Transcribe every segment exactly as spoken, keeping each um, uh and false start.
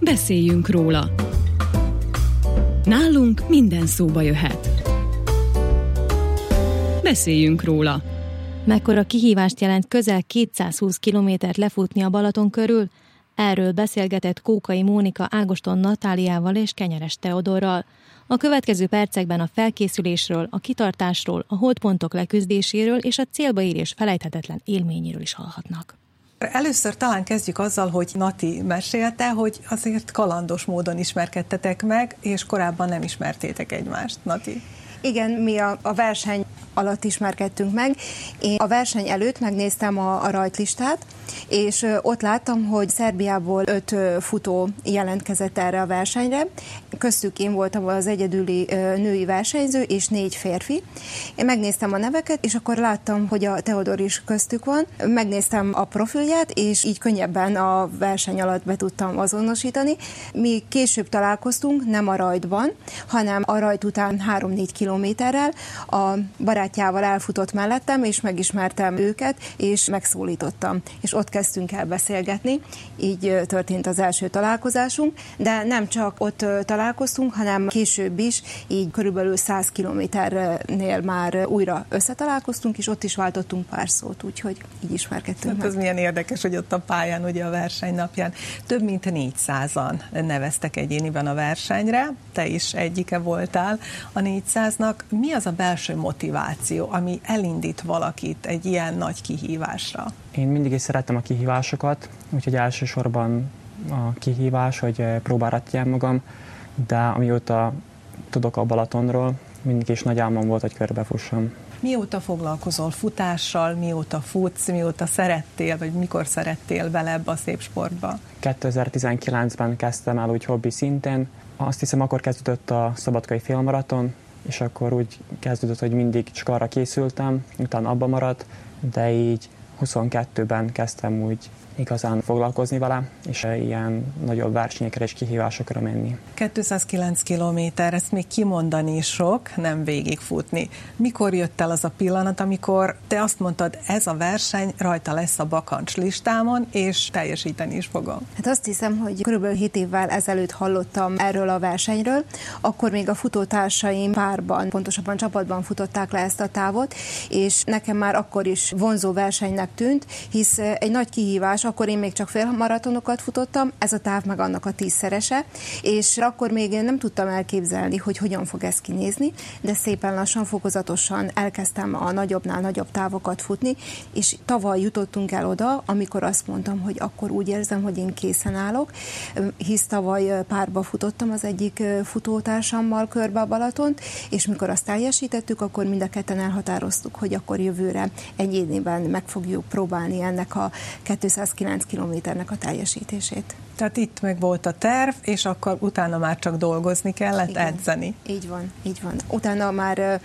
Beszéljünk róla. Nálunk minden szóba jöhet. Beszéljünk róla. Mekkora kihívást jelent közel kétszázhúsz kilométert lefutni a Balaton körül? Erről beszélgetett Kókai Mónika Ágoston Natáliával és Kenyeres Teodorral. A következő percekben a felkészülésről, a kitartásról, a holdpontok leküzdéséről és a célba érés felejthetetlen élményéről is hallhatnak. Először talán kezdjük azzal, hogy Nati mesélte, hogy azért kalandos módon ismerkedtetek meg, és korábban nem ismertétek egymást. Nati? Igen, mi a, a verseny alatt ismerkedtünk meg. Én a verseny előtt megnéztem a, a rajtlistát, és ott láttam, hogy Szerbiából öt futó jelentkezett erre a versenyre. Köztük én voltam az egyedüli női versenyző, és négy férfi. Én megnéztem a neveket, és akkor láttam, hogy a Teodor is köztük van. Megnéztem a profilját, és így könnyebben a verseny alatt be tudtam azonosítani. Mi később találkoztunk, nem a rajtban, hanem a rajt után három-négy kilométerrel. A barátjával elfutott mellettem, és megismertem őket, és megszólítottam. És ott kezdtünk el beszélgetni, így történt az első találkozásunk, de nem csak ott találkoztunk, hanem később is, így körülbelül száz kilométernél már újra összetalálkoztunk, és ott is váltottunk pár szót, úgyhogy így ismerkedtünk hát meg. Ez milyen érdekes, hogy ott a pályán, ugye a versenynapján több mint négyszázan neveztek egyéniben a versenyre, te is egyike voltál a négyszáznak. Mi az a belső motiváció, ami elindít valakit egy ilyen nagy kihívásra? Én mindig is szerettem a kihívásokat, úgyhogy elsősorban a kihívás, hogy próbára tegyem magam, de amióta tudok a Balatonról, mindig is nagy álmom volt, hogy körbefussam. Mióta foglalkozol futással, mióta futsz, mióta szerettél, vagy mikor szerettél bele ebbe a szép sportba? kétezer-tizenkilencben kezdtem el úgy hobbi szinten. Azt hiszem, akkor kezdődött a szabadkai félmaraton, és akkor úgy kezdődött, hogy mindig csak arra készültem, utána abba maradt, de így huszonkettőben kezdtem úgy igazán foglalkozni vele, és ilyen nagyobb versenyekre és kihívásokra menni. kétszázkilenc kilométer, ezt még kimondani is sok, nem végigfutni. Mikor jött el az a pillanat, amikor te azt mondtad, ez a verseny rajta lesz a bakancs listámon, és teljesíteni is fogom? Hát azt hiszem, hogy körülbelül hét évvel ezelőtt hallottam erről a versenyről, akkor még a futótársaim párban, pontosabban csapatban futották le ezt a távot, és nekem már akkor is vonzó versenynek tűnt, hisz egy nagy kihívás, akkor én még csak félmaratonokat futottam, ez a táv meg annak a tízszerese, és akkor még én nem tudtam elképzelni, hogy hogyan fog ez kinézni, de szépen lassan, fokozatosan elkezdtem a nagyobbnál nagyobb távokat futni, és tavaly jutottunk el oda, amikor azt mondtam, hogy akkor úgy érzem, hogy én készen állok, hisz tavaly párba futottam az egyik futótársammal körbe a Balatont, és mikor azt teljesítettük, akkor mind a ketten elhatároztuk, hogy akkor jövőre egyéniben meg fogjuk próbálni ennek a kétszázkilenc kilométernek a teljesítését. Tehát itt meg volt a terv, és akkor utána már csak dolgozni kellett, igen, edzeni. Így van, így van. Utána már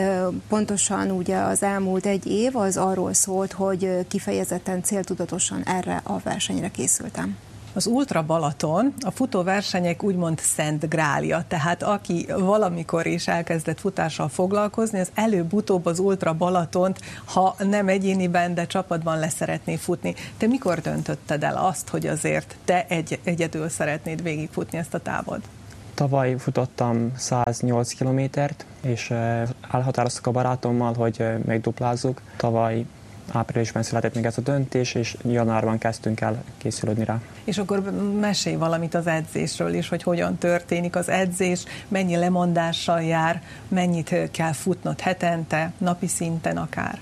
pontosan ugye az elmúlt egy év az arról szólt, hogy kifejezetten céltudatosan erre a versenyre készültem. Az Ultra Balaton a futóversenyek úgymond szent grálja, tehát aki valamikor is elkezdett futással foglalkozni, az előbb-utóbb az Ultra Balatont, ha nem egyéniben, de csapatban le szeretné futni. Te mikor döntötted el azt, hogy azért te egy, egyedül szeretnéd végigfutni ezt a távot? Tavaly futottam száznyolc kilométert, és elhatároztuk a barátommal, hogy megduplázzuk. Tavaly áprilisban született még ez a döntés, és januárban kezdtünk el készülődni rá. És akkor mesélj valamit az edzésről is, hogy hogyan történik az edzés, mennyi lemondással jár, mennyit kell futnod hetente, napi szinten akár.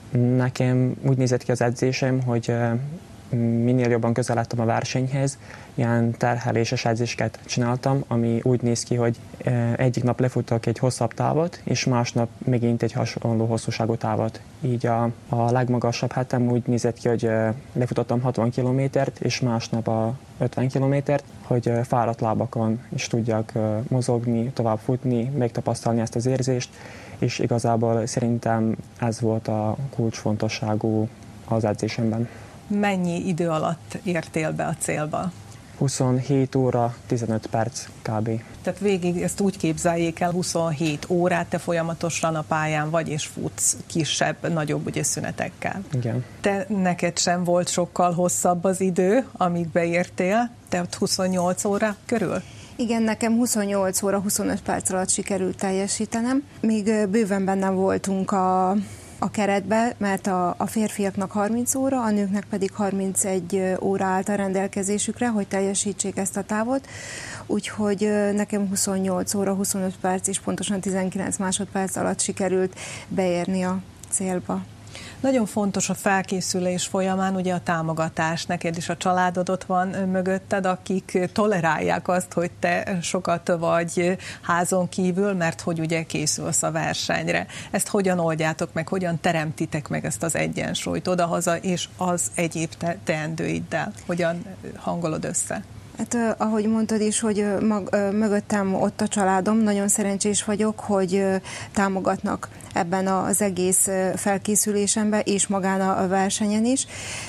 Nekem úgy nézett ki az edzésem, hogy minél jobban közeledtem a versenyhez, ilyen terheléses edzéseket csináltam, ami úgy néz ki, hogy egyik nap lefutok egy hosszabb távot, és másnap megint egy hasonló hosszúságú távot. Így a, a legmagasabb hetem úgy nézett ki, hogy lefutottam hatvan kilométert, és másnap a ötven kilométert, hogy fáradt lábakon is tudjak mozogni, tovább futni, megtapasztalni ezt az érzést, és igazából szerintem ez volt a kulcsfontosságú az edzésemben. Mennyi idő alatt értél be a célba? huszonhét óra, tizenöt perc kb. Tehát végig ezt úgy képzeljék el, huszonhét órát te folyamatosan a pályán vagy, és futsz kisebb, nagyobb ugye szünetekkel. Igen. Te neked sem volt sokkal hosszabb az idő, amíg beértél, te ott huszonnyolc óra körül? Igen, nekem huszonnyolc óra, huszonöt perc alatt sikerült teljesítenem. Még bőven benne voltunk a, a keretbe, mert a, a férfiaknak harminc óra, a nőknek pedig harmincegy óra állt a rendelkezésükre, hogy teljesítsék ezt a távot. Úgyhogy nekem huszonnyolc óra, huszonöt perc és pontosan tizenkilenc másodperc alatt sikerült beérni a célba. Nagyon fontos a felkészülés folyamán ugye a támogatás. Neked is a családod ott van mögötted, akik tolerálják azt, hogy te sokat vagy házon kívül, mert hogy ugye készülsz a versenyre. Ezt hogyan oldjátok meg, hogyan teremtitek meg ezt az egyensúlyt odahaza és az egyéb te- teendőiddel? Hogyan hangolod össze? Hát, ahogy mondtad is, hogy mag, mögöttem ott a családom, nagyon szerencsés vagyok, hogy támogatnak ebben az egész felkészülésemben és magán a versenyen is.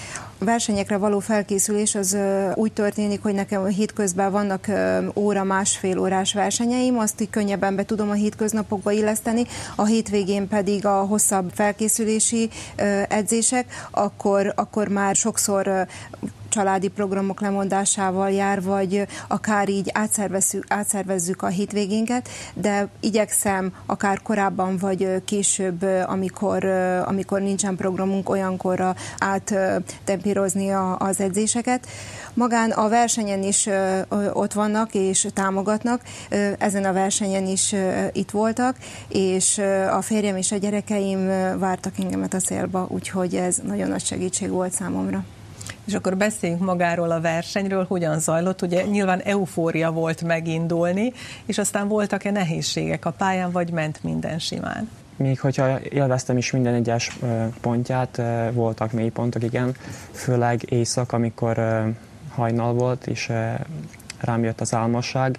A versenyekre való felkészülés az úgy történik, hogy nekem a hétközben vannak óra, másfél órás versenyeim, azt így könnyebben be tudom a hétköznapokba illeszteni, a hétvégén pedig a hosszabb felkészülési edzések, akkor, akkor már sokszor családi programok lemondásával jár, vagy akár így átszervezzük, átszervezzük a hétvégénket, de igyekszem akár korábban vagy később, amikor, amikor nincsen programunk, olyankorra áttempírozni az edzéseket. Magán a versenyen is ott vannak és támogatnak, ezen a versenyen is itt voltak, és a férjem és a gyerekeim vártak engemet a célba, úgyhogy ez nagyon nagy segítség volt számomra. És akkor beszéljünk magáról a versenyről, hogyan zajlott. Ugye nyilván eufória volt megindulni, és aztán voltak-e nehézségek a pályán, vagy ment minden simán? Még hogyha élveztem is minden egyes pontját, voltak mély pontok, igen, főleg éjszak, amikor hajnal volt, és rám jött az álmosság.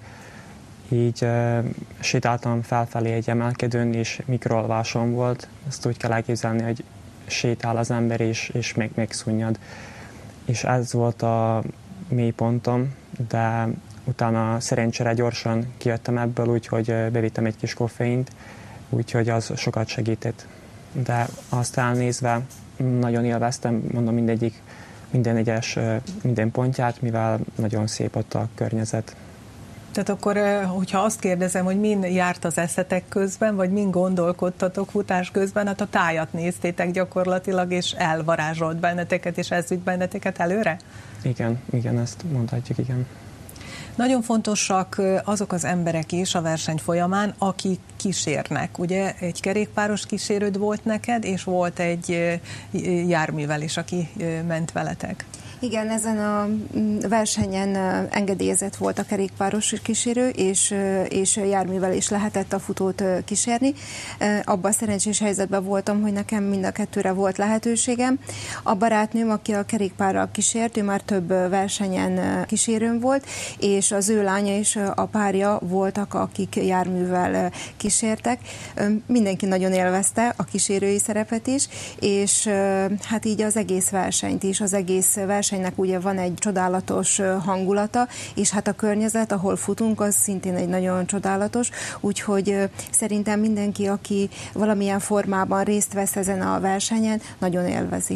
Így sétáltam felfelé egy emelkedőn, és mikroalvásom volt. Ezt úgy kell elképzelni, hogy sétál az ember, és, és még, még szunnyad. És ez volt a mélypontom, de utána szerencsére gyorsan kijöttem ebből, úgyhogy bevittem egy kis koffeint, úgyhogy az sokat segített. De azt elnézve nagyon élveztem, mondom, mindegyik, minden egyes, minden pontját, mivel nagyon szép ott a környezet. Tehát akkor, hogyha azt kérdezem, hogy min járt az eszetek közben, vagy min gondolkodtatok futás közben, hát a tájat néztétek gyakorlatilag, és elvarázsolt benneteket, és ez vitt benneteket előre? Igen, igen, ezt mondhatjuk, igen. Nagyon fontosak azok az emberek is a verseny folyamán, akik kísérnek. Ugye egy kerékpáros kísérőd volt neked, és volt egy járművel is, aki ment veletek. Igen, ezen a versenyen engedélyezett volt a kerékpáros kísérő, és, és járművel is lehetett a futót kísérni. Abban a szerencsés helyzetben voltam, hogy nekem mind a kettőre volt lehetőségem. A barátnőm, aki a kerékpárral kísért, ő már több versenyen kísérőm volt, és az ő lánya és a párja voltak, akik járművel kísértek. Mindenki nagyon élvezte a kísérői szerepet is, és hát így az egész versenyt is, az egész verseny versenynek ugye van egy csodálatos hangulata, és hát a környezet, ahol futunk, az szintén egy nagyon csodálatos, úgyhogy szerintem mindenki, aki valamilyen formában részt vesz ezen a versenyen, nagyon élvezi.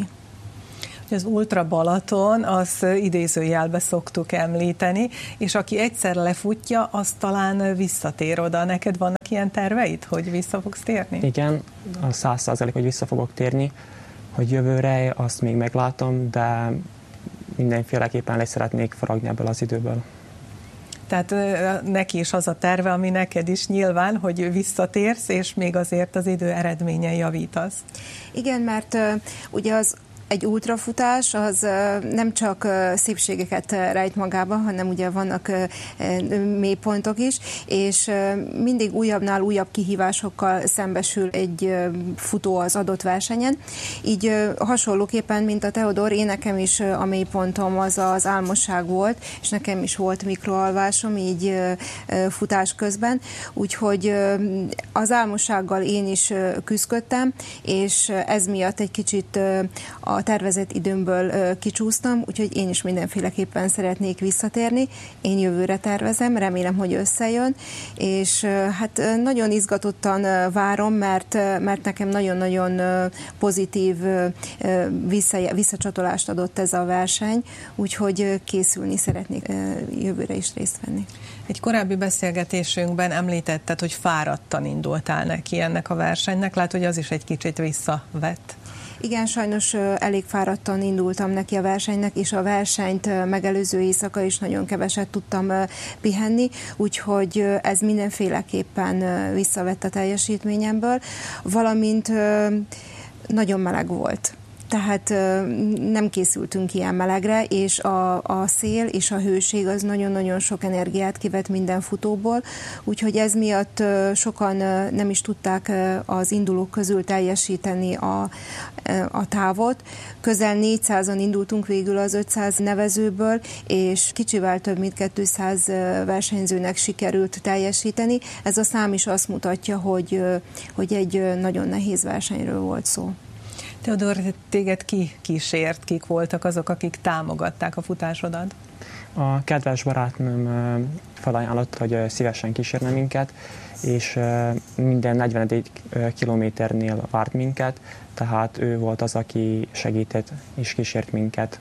Az Ultra Balaton, az idézőjelbe szoktuk említeni, és aki egyszer lefutja, az talán visszatér oda. Neked vannak ilyen terveid, hogy vissza fogsz térni? Igen, a száz százalék, hogy vissza fogok térni, hogy jövőre azt még meglátom, de mindenféleképpen le szeretnék faragni ebből az időből. Tehát neki is az a terve, ami neked is nyilván, hogy visszatérsz, és még azért az idő eredményen javítasz. Igen, mert uh, ugye az egy ultrafutás az nem csak szépségeket rejt magában, hanem ugye vannak mélypontok is, és mindig újabbnál újabb kihívásokkal szembesül egy futó az adott versenyen. Így hasonlóképpen, mint a Teodor, én nekem is a mélypontom az az álmosság volt, és nekem is volt mikroalvásom így futás közben, úgyhogy az álmossággal én is küzdöttem, és ez miatt egy kicsit a a tervezett időmből kicsúsztam, úgyhogy én is mindenféleképpen szeretnék visszatérni. Én jövőre tervezem, remélem, hogy összejön, és hát nagyon izgatottan várom, mert, mert nekem nagyon-nagyon pozitív visszacsatolást adott ez a verseny, úgyhogy készülni szeretnék jövőre is részt venni. Egy korábbi beszélgetésünkben említetted, hogy fáradtan indultál neki ennek a versenynek, lát, hogy az is egy kicsit visszavett. Igen, sajnos elég fáradtan indultam neki a versenynek, és a versenyt megelőző éjszaka is nagyon keveset tudtam pihenni, úgyhogy ez mindenféleképpen visszavett a teljesítményemből, valamint nagyon meleg volt. Tehát nem készültünk ilyen melegre, és a, a szél és a hőség az nagyon-nagyon sok energiát kivett minden futóból, úgyhogy ez miatt sokan nem is tudták az indulók közül teljesíteni a, a távot. Közel négyszázan indultunk végül az ötszáz nevezőből, és kicsivel több mint kétszáz versenyzőnek sikerült teljesíteni. Ez a szám is azt mutatja, hogy, hogy egy nagyon nehéz versenyről volt szó. Teodor, téged ki kísért, kik voltak azok, akik támogatták a futásodat? A kedves barátnőm felajánlott, hogy szívesen kísérne minket, és minden negyvenedik kilométernél várt minket, tehát ő volt az, aki segített és kísért minket.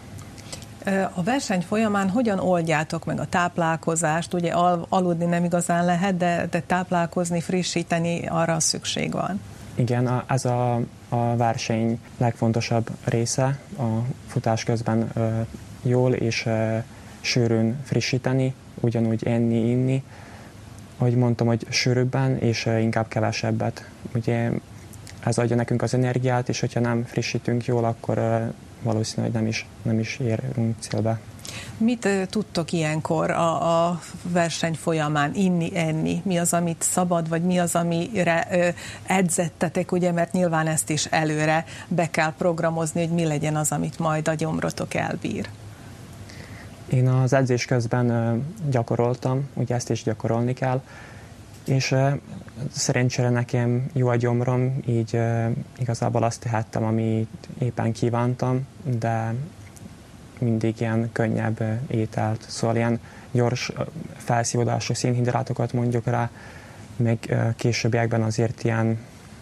A verseny folyamán hogyan oldjátok meg a táplálkozást? Ugye al- aludni nem igazán lehet, de, de táplálkozni, frissíteni, arra szükség van. Igen, ez a, a verseny legfontosabb része. A futás közben ö, jól és ö, sűrűn frissíteni, ugyanúgy enni, inni. Ahogy mondtam, hogy sűrűbben és ö, inkább kevesebbet. Ugye ez adja nekünk az energiát, és hogyha nem frissítünk jól, akkor ö, valószínű, hogy nem is, nem is érünk célbe. Mit uh, tudtok ilyenkor a, a verseny folyamán inni, enni? Mi az, amit szabad, vagy mi az, amire uh, edzettetek, ugye, mert nyilván ezt is előre be kell programozni, hogy mi legyen az, amit majd a gyomrotok elbír. Én az edzés közben uh, gyakoroltam, ugye ezt is gyakorolni kell, és uh, szerencsére nekem jó a gyomrom, így uh, igazából azt tehettem, amit éppen kívántam, de mindig ilyen könnyebb ételt, szóval ilyen gyors felszívódású szénhidrátokat mondjuk rá, meg későbbiekben azért ilyen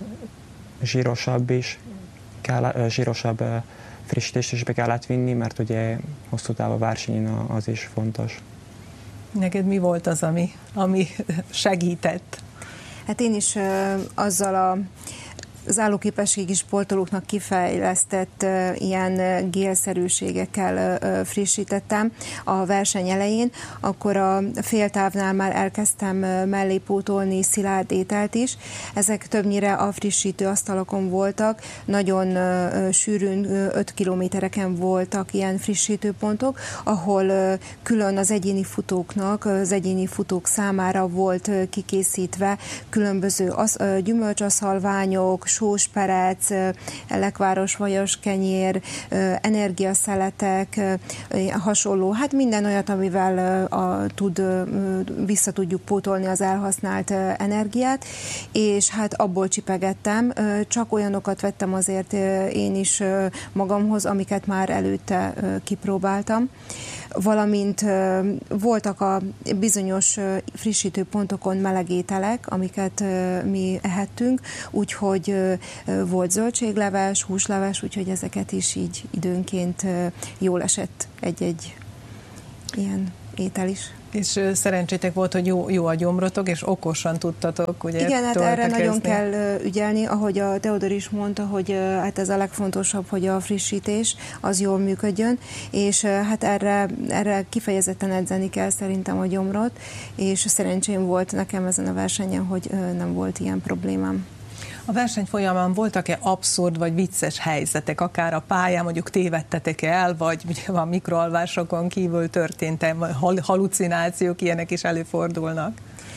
zsírosabb is, kell, zsírosabb frissítést is be kellett vinni, mert ugye hosszú távú versenyen az is fontos. Neked mi volt az, ami, ami segített? Hát én is uh, azzal a az állóképességi sportolóknak kifejlesztett uh, ilyen uh, gélszerűségekkel uh, frissítettem a verseny elején, akkor a féltávnál már elkezdtem uh, mellé pótolni szilárd ételt is. Ezek többnyire a frissítő asztalokon voltak, nagyon uh, sűrűn uh, öt kilométereken voltak ilyen frissítőpontok, ahol uh, külön az egyéni futóknak, az egyéni futók számára volt uh, kikészítve különböző az, uh, gyümölcsaszalványok, sósperec, lekváros vajas kenyér, energiaszeletek, hasonló, hát minden olyat, amivel a, tud, vissza tudjuk pótolni az elhasznált energiát, és hát abból csipegettem, csak olyanokat vettem azért én is magamhoz, amiket már előtte kipróbáltam, valamint voltak a bizonyos frissítő pontokon meleg ételek, amiket mi ehettünk, úgyhogy volt zöldségleves, húsleves, úgyhogy ezeket is így időnként jól esett egy-egy ilyen étel is. És szerencsétek volt, hogy jó, jó a gyomrotok, és okosan tudtatok, ugye? Igen, hát erre nagyon kell ügyelni, ahogy a Teodor is mondta, hogy hát ez a legfontosabb, hogy a frissítés az jól működjön, és hát erre, erre kifejezetten edzeni kell szerintem a gyomrot, és szerencsém volt nekem ezen a versenyen, hogy nem volt ilyen problémám. A verseny folyamán voltak-e abszurd vagy vicces helyzetek, akár a pályán, mondjuk tévedtetek el, vagy ugye a mikroalvásokon kívül történt-e halucinációk, ilyenek is előfordulnak?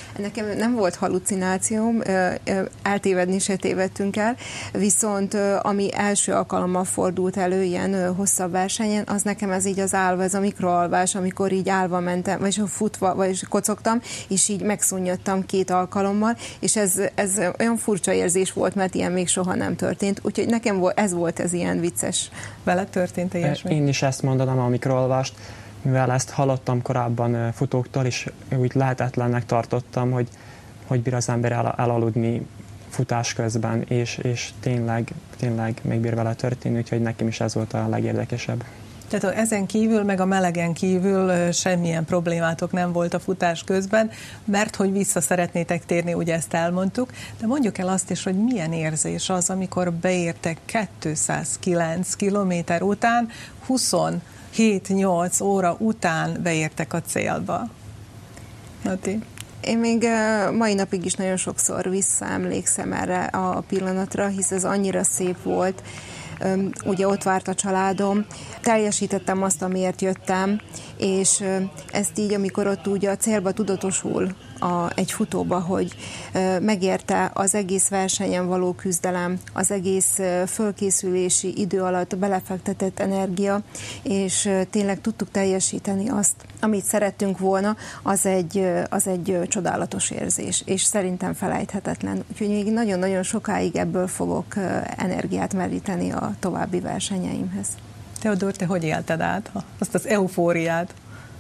Nekem nem volt halucinációm, eltévedni se tévedtünk el, viszont ami első alkalommal fordult elő ilyen hosszabb versenyen, az nekem ez így az állva, ez a mikroalvás, amikor így állva mentem, vagy futva, vagy kocogtam, és így megszunnyadtam két alkalommal, és ez, ez olyan furcsa érzés volt, mert ilyen még soha nem történt, úgyhogy nekem ez volt ez ilyen vicces. Vele történt ilyesmi? Én is ezt mondanám, a mikroalvást, mivel ezt hallottam korábban futóktól, és úgy lehetetlennek tartottam, hogy, hogy bír az ember el, elaludni futás közben, és, és tényleg, tényleg megbír vele történni, úgyhogy nekem is ez volt a legérdekesebb. Tehát ezen kívül, meg a melegen kívül semmilyen problémátok nem volt a futás közben, mert hogy vissza szeretnétek térni, ugye ezt elmondtuk, de mondjuk el azt is, hogy milyen érzés az, amikor beértek kétszázkilenc kilométer után, huszonhét-nyolc óra után beértek a célba. Nati? Én még mai napig is nagyon sokszor visszaemlékszem erre a pillanatra, hisz ez annyira szép volt. Ugye ott várt a családom, teljesítettem azt, amiért jöttem, és ezt így, amikor ott ugye a célba tudatosul a, egy futóba, hogy megérte az egész versenyen való küzdelem, az egész fölkészülési idő alatt belefektetett energia, és tényleg tudtuk teljesíteni azt, amit szerettünk volna, az egy, az egy csodálatos érzés, és szerintem felejthetetlen. Úgyhogy még nagyon-nagyon sokáig ebből fogok energiát meríteni a további versenyeimhez. Teodor, te hogy élted át azt az eufóriát?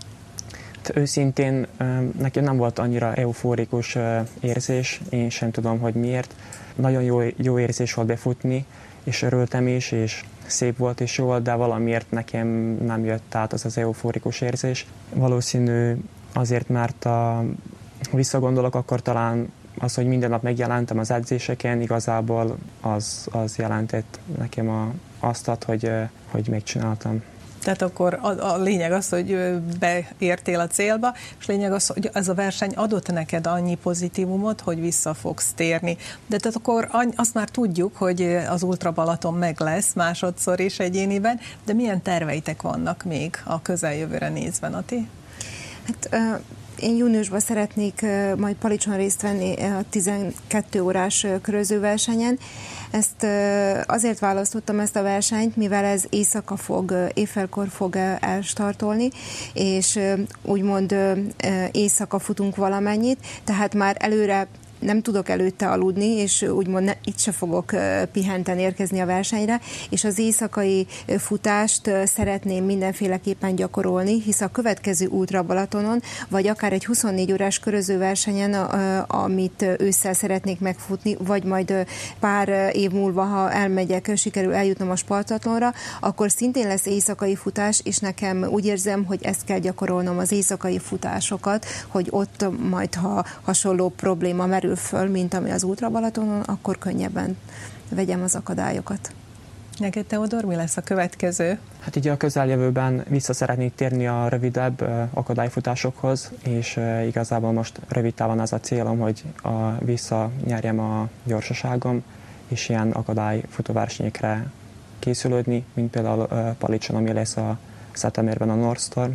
Őszintén nekem nem volt annyira eufórikus érzés, én sem tudom, hogy miért. Nagyon jó, jó érzés volt befutni, és örültem is, és szép volt és jó volt, de valamiért nekem nem jött át az az eufórikus érzés. Valószínű azért, mert a, visszagondolok, akkor talán az, hogy minden nap megjelentem az edzéseken, igazából az, az jelentett nekem a, azt, hogy, hogy megcsináltam. Tehát akkor a, a lényeg az, hogy beértél a célba, és lényeg az, hogy ez a verseny adott neked annyi pozitívumot, hogy vissza fogsz térni. De tehát akkor azt már tudjuk, hogy az Ultra Balaton meg lesz másodszor is egyéniben, de milyen terveitek vannak még a közeljövőre nézve, Nati? Hát uh... Én júniusban szeretnék majd Palicson részt venni a tizenkét órás körözőversenyen. Ezt azért választottam ezt a versenyt, mivel ez éjszaka fog, éjfélkor fog elstartolni, és úgymond éjszaka futunk valamennyit, tehát már előre nem tudok előtte aludni, és úgymond ne, itt se fogok pihenten érkezni a versenyre, és az éjszakai futást szeretném mindenféleképpen gyakorolni, hisz a következő Ultra Balatonon, vagy akár egy huszonnégy órás körözőversenyen, amit ősszel szeretnék megfutni, vagy majd pár év múlva, ha elmegyek, sikerül eljutnom a Spartatlonra, akkor szintén lesz éjszakai futás, és nekem úgy érzem, hogy ezt kell gyakorolnom, az éjszakai futásokat, hogy ott majd, ha hasonló probléma merül föl, mint ami az Ultra Balatonon, akkor könnyebben vegyem az akadályokat. Neked, Teodor, mi lesz a következő? Hát így a közeljövőben vissza szeretnék térni a rövidebb akadályfutásokhoz, és igazából most rövid távon az a célom, hogy a, visszanyerjem a gyorsaságom, és ilyen akadályfutóversenyekre készülődni, mint például Palicson, ami lesz a szeptemberben a North Storm,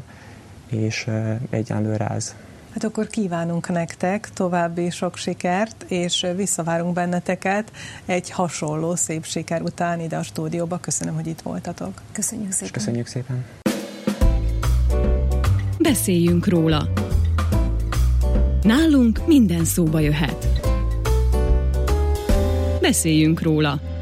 és egyenlőre ez. Hát akkor kívánunk nektek további sok sikert, és visszavárunk benneteket egy hasonló szép siker után ide a stúdióba. Köszönöm, hogy itt voltatok. Köszönjük szépen. Köszönjük szépen. Beszéljünk róla. Nálunk minden szóba jöhet. Beszéljünk róla.